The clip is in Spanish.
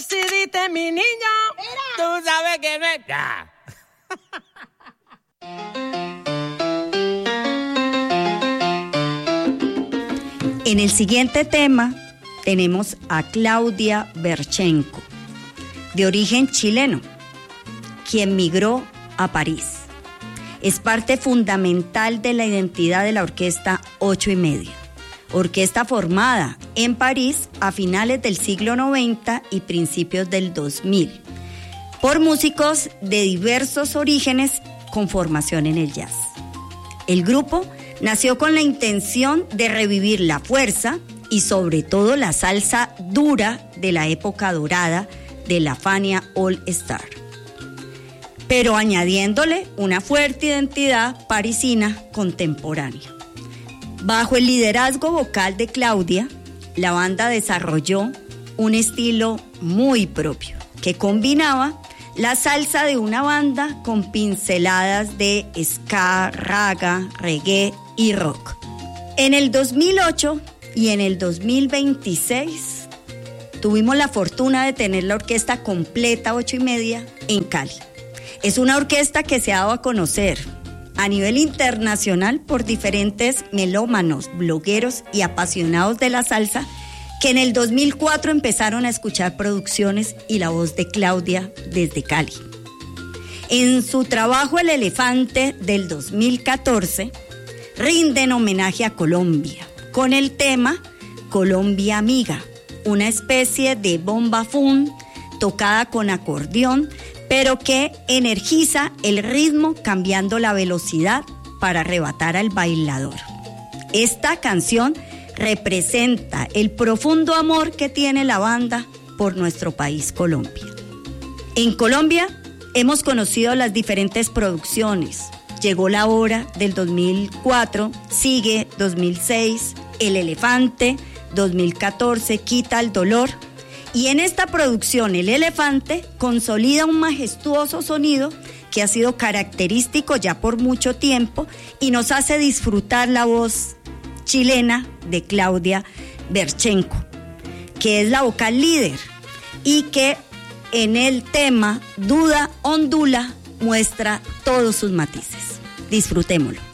decidiste, mi niño. Mira. Tú sabes que me... Ya. En el siguiente tema tenemos a Claudia Berchenko, de origen chileno, quien migró a París. Es parte fundamental de la identidad de la orquesta 8:30, orquesta formada en París a finales del siglo 90 y principios del 2000, por músicos de diversos orígenes con formación en el jazz. El grupo nació con la intención de revivir la fuerza y sobre todo la salsa dura de la época dorada de la Fania All Star, pero añadiéndole una fuerte identidad parisina contemporánea. Bajo el liderazgo vocal de Claudia, la banda desarrolló un estilo muy propio que combinaba la salsa de una banda con pinceladas de ska, raga, reggae y rock. En el 2008 y en el 2026 tuvimos la fortuna de tener la orquesta completa 8:30 en Cali. Es una orquesta que se ha dado a conocer a nivel internacional por diferentes melómanos, blogueros y apasionados de la salsa que en el 2004 empezaron a escuchar producciones y la voz de Claudia desde Cali. En su trabajo El Elefante del 2014 rinden homenaje a Colombia con el tema Colombia Amiga, una especie de bomba funk tocada con acordeón, pero que energiza el ritmo cambiando la velocidad para arrebatar al bailador. Esta canción representa el profundo amor que tiene la banda por nuestro país Colombia. En Colombia hemos conocido las diferentes producciones. Llegó la hora del 2004, sigue 2006, El Elefante, 2014, Quita el dolor. Y en esta producción, El Elefante consolida un majestuoso sonido que ha sido característico ya por mucho tiempo y nos hace disfrutar la voz chilena de Claudia Berchenko, que es la vocal líder y que en el tema Duda Ondula muestra todos sus matices. Disfrutémoslo.